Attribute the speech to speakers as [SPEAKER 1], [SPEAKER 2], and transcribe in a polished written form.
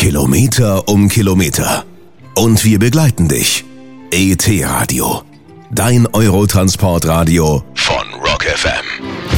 [SPEAKER 1] Kilometer um Kilometer. Und wir begleiten dich. ET Radio. Dein Eurotransportradio von Rock FM.